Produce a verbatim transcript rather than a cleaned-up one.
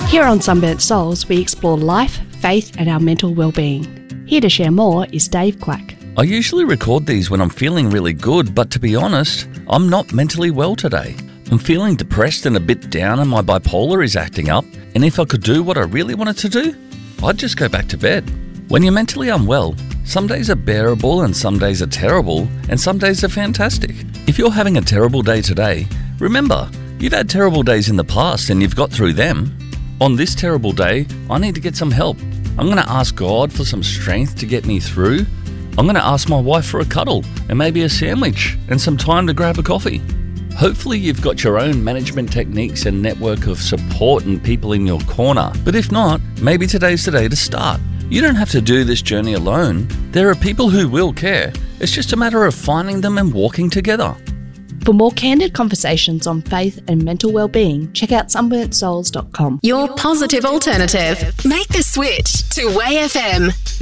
Here on Sunburnt Souls, we explore life, faith and our mental well-being. Here to share more is Dave Clack. I usually record these when I'm feeling really good, but to be honest, I'm not mentally well today. I'm feeling depressed and a bit down and my bipolar is acting up, and if I could do what I really wanted to do, I'd just go back to bed. When you're mentally unwell, some days are bearable and some days are terrible and some days are fantastic. If you're having a terrible day today, remember, you've had terrible days in the past and you've got through them. On this terrible day, I need to get some help. I'm going to ask God for some strength to get me through. I'm going to ask my wife for a cuddle and maybe a sandwich and some time to grab a coffee. Hopefully you've got your own management techniques and network of support and people in your corner. But if not, maybe today's the day to start. You don't have to do this journey alone. There are people who will care. It's just a matter of finding them and walking together. For more candid conversations on faith and mental well-being, check out sunburnt souls dot com. Your positive alternative. Make the switch to Way F M.